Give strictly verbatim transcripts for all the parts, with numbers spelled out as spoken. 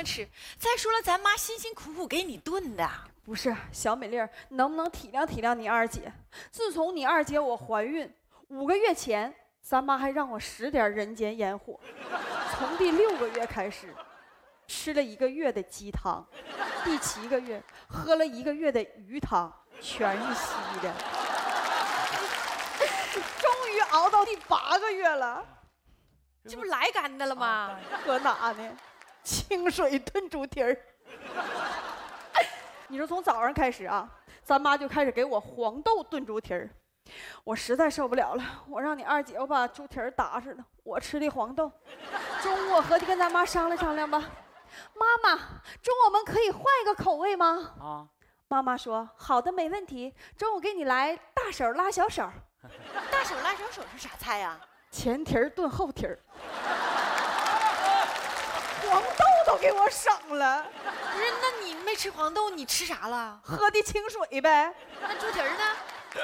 吃。再说了，咱妈辛辛苦苦给你炖的。 不是，小美丽儿，能不能体谅体谅你二姐？自从你二姐我怀孕五个月前，咱妈还让我使点人间烟火。从第六个月开始，吃了一个月的鸡汤；第七个月喝了一个月的鱼汤，全是稀的。终于熬到第八个月了， 这不来干的了吗？ 搁哪呢？清水炖猪蹄儿。你说从早上开始啊，咱妈就开始给我黄豆炖猪蹄儿，我实在受不了了，我让你二姐我把猪蹄儿打死了，我吃的黄豆。中午我合计跟咱妈商量商量吧，妈妈，中午我们可以换一个口味吗？啊，妈妈说好的，没问题，中午给你来大手拉小手。 大手拉小手是啥菜呀、啊？ 前蹄儿炖后蹄儿。黄豆都给我省了。 不是，那你没吃黄豆，你吃啥了？ 喝的清水呗。 那猪蹄儿呢？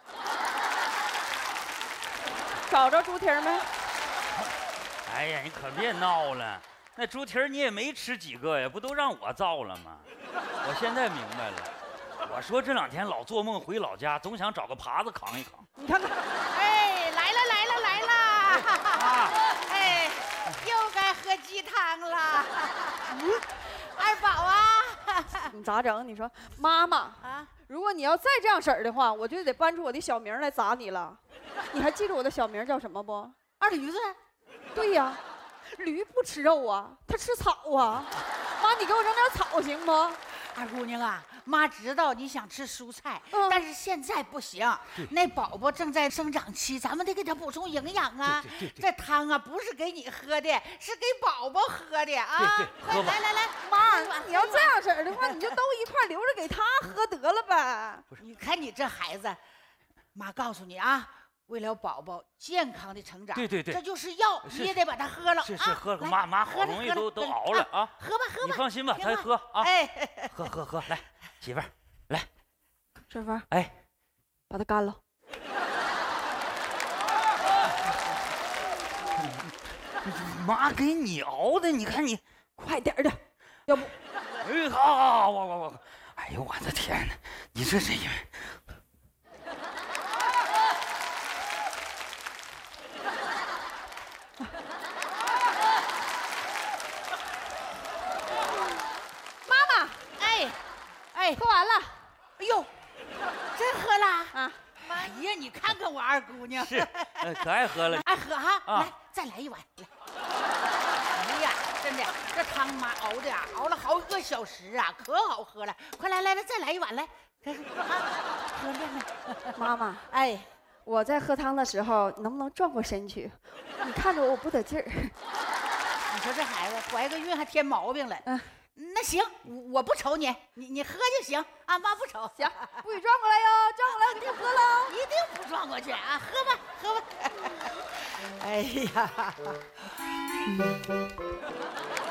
找着猪蹄儿没？ 哎呀，你可别闹了，那猪蹄儿你也没吃几个呀，不都让我造了吗？我现在明白了，我说这两天老做梦回老家，总想找个耙子扛一扛。 你看看， 哎，来了来了来了！啊、哎，又该喝鸡汤了。二宝啊， 你咋整？你说妈妈啊，如果你要再这样式儿的话，我就得搬出我的小名来砸你了。你还记住我的小名叫什么不？ 二驴子。 对呀，驴不吃肉啊，它吃草啊。妈，你给我整点草行不？ 二姑娘啊，妈知道你想吃蔬菜， 嗯、 但是现在不行。那宝宝正在生长期，咱们得给他补充营养啊。 对对对对这汤啊，不是给你喝的，是给宝宝喝的啊。 对对，喝吧。 来来来， 妈，你要这样式儿的话，你就都一块留着给他喝得了呗。 你看你这孩子，妈告诉你啊。为了宝宝健康的成长， 对对对， 这就是药，你也得把它喝了。 是是，喝了，妈妈好容易都都熬了啊， 喝吧喝吧， 你放心吧，咱喝啊， 哎， 喝喝喝，来，媳妇儿，来， 顺风， 哎， 把它干了。 妈给你熬的，你看你快点的，要不， 哎，好好好，我我我，哎呦我的天哪，你这是因为。 喝完了， 哎呦，真喝了啊！ 妈呀，你看看我二姑娘， 是，呃、可爱喝了， 爱喝哈、啊，来，再来一碗。来，哎呀，真的，这汤妈熬的呀，熬了好几个小时啊，可好喝了。快来来来，再来一碗来，这是啊，喝着呢。 妈妈， 哎， 我在喝汤的时候，能不能转过身去？你看着我不得劲儿。 你说这孩子怀个孕还添毛病了。嗯。那行，我不瞅你，你你喝就行啊，妈不瞅。 行，不许转过来哟，转过来我就给你喝喽。 一定不转过去啊，喝吧喝吧。哎呀。